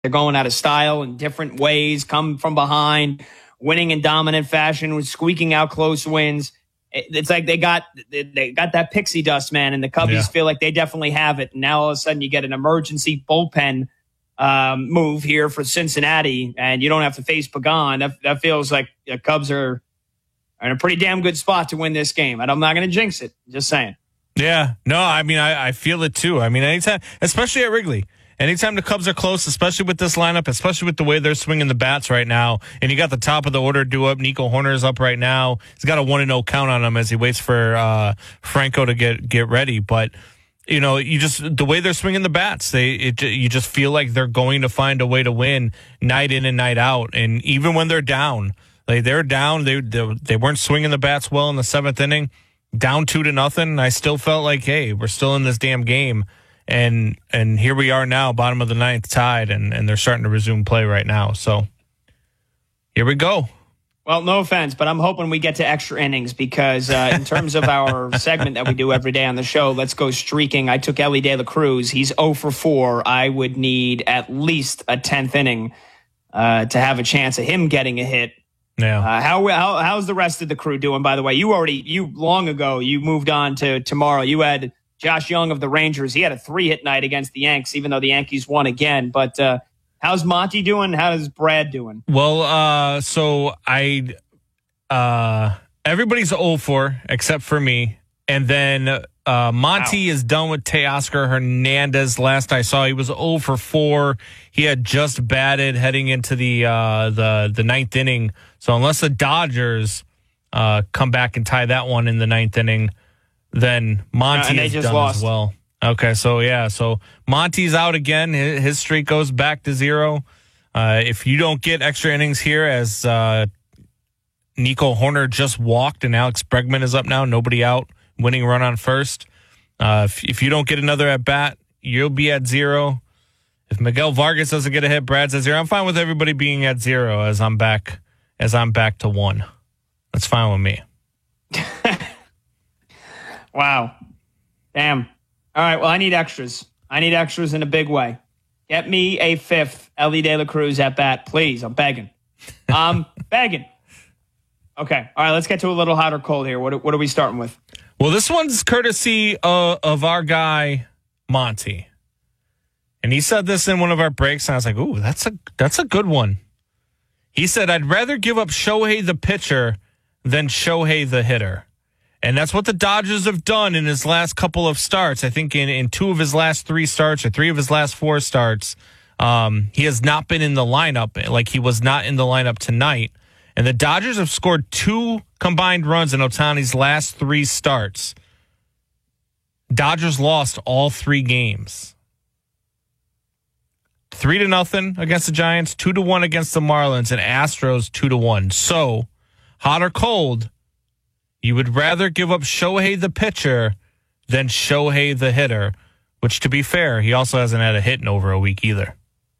They're going out of style in different ways, come from behind, winning in dominant fashion, squeaking out close wins. It's like they got that pixie dust, man, and the Cubbies feel like they definitely have it. And now all of a sudden you get an emergency bullpen move here for Cincinnati, and you don't have to face Pagan. That feels like the Cubs are in a pretty damn good spot to win this game. And I'm not going to jinx it. Just saying. Yeah. No, I mean, I feel it too. I mean, anytime, especially at Wrigley, anytime the Cubs are close, especially with this lineup, especially with the way they're swinging the bats right now, and you got the top of the order due up. Nico Hoerner's up right now. He's got a 1-0 count on him as he waits for Franco to get ready. But you know, the way they're swinging the bats, you just feel like they're going to find a way to win night in and night out. And even when they're down, they're down. They weren't swinging the bats well in the seventh inning, down 2-0. I still felt like, hey, we're still in this damn game. And here we are now, bottom of the ninth, tied, and they're starting to resume play right now. So here we go. Well, no offense, but I'm hoping we get to extra innings because in terms of our segment that we do every day on the show, Let's Go Streaking, I took Elly De La Cruz. He's 0 for 4. I would need at least a 10th inning to have a chance of him getting a hit. Yeah. How's the rest of the crew doing, by the way? You long ago, you moved on to tomorrow. You had Josh Young of the Rangers. He had a 3-hit night against the Yanks, even though the Yankees won again. But how's Monty doing? How's Brad doing? Well, so everybody's 0 for except for me. And then Monty is done with Teoscar Hernandez. Last I saw, he was 0 for 4. He had just batted heading into the ninth inning. So unless the Dodgers come back and tie that one in the ninth inning, then Monty is done as well. Okay, so Monty's out again. His streak goes back to 0. If you don't get extra innings here, as Nico Hoerner just walked and Alex Bregman is up now, nobody out, winning run on first. If you don't get another at bat, you'll be at 0. If Miguel Vargas doesn't get a hit, Brad's at 0. I'm fine with everybody being at 0 as I'm back to 1. That's fine with me. Wow. Damn. All right, well, I need extras. I need extras in a big way. Get me a 5th Elly De La Cruz at bat, please. I'm begging. I'm begging. Okay. All right, let's get to a little hot or cold here. What are we starting with? Well, this one's courtesy of our guy, Monty. And he said this in one of our breaks, and I was like, ooh, that's a good one. He said, I'd rather give up Shohei the pitcher than Shohei the hitter. And that's what the Dodgers have done in his last couple of starts. I think in 2 of his last 3 starts or 3 of his last 4 starts, he has not been in the lineup. Like he was not in the lineup tonight. And the Dodgers have scored 2 combined runs in Ohtani's last 3 starts. Dodgers lost all 3 games. 3-0 against the Giants, 2-1 against the Marlins, and Astros 2-1. So, hot or cold, you would rather give up Shohei the pitcher than Shohei the hitter, which, to be fair, he also hasn't had a hit in over a week either.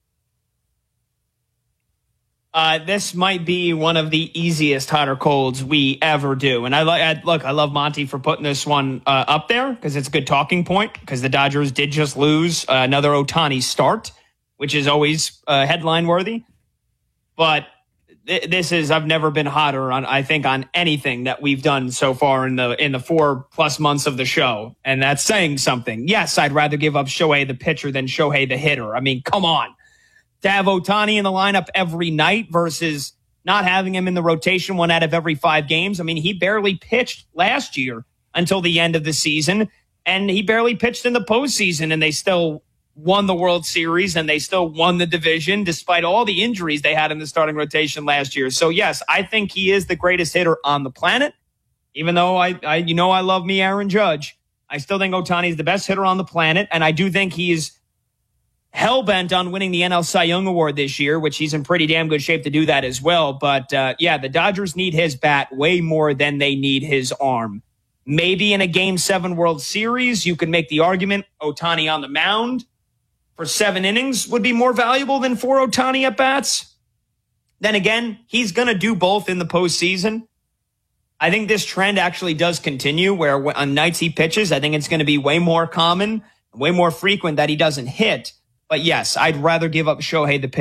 This might be one of the easiest hot or colds we ever do. And I love Monty for putting this one up there because it's a good talking point because the Dodgers did just lose another Ohtani start, which is always headline worthy. But I've never been hotter on anything that we've done so far in the 4+ months of the show. And that's saying something. Yes, I'd rather give up Shohei the pitcher than Shohei the hitter. I mean, come on. To have Ohtani in the lineup every night versus not having him in the rotation 1 out of every 5 games. I mean, he barely pitched last year until the end of the season, and he barely pitched in the postseason, and they still won the World Series, and they still won the division despite all the injuries they had in the starting rotation last year. So, yes, I think he is the greatest hitter on the planet, even though I love me Aaron Judge. I still think Ohtani is the best hitter on the planet, and I do think he's hell-bent on winning the NL Cy Young Award this year, which he's in pretty damn good shape to do that as well. But, the Dodgers need his bat way more than they need his arm. Maybe in a Game 7 World Series, you could make the argument Ohtani on the mound for 7 innings would be more valuable than 4 Ohtani at-bats. Then again, he's going to do both in the postseason. I think this trend actually does continue where on nights he pitches, I think it's going to be way more common, way more frequent that he doesn't hit. But yes, I'd rather give up Shohei the